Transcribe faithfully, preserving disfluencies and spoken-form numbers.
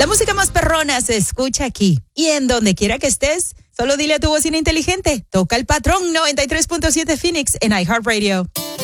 La música más perrona se escucha aquí. Y en donde quiera que estés, solo dile a tu bocina inteligente, toca el patrón noventa y tres punto siete Phoenix en iHeartRadio.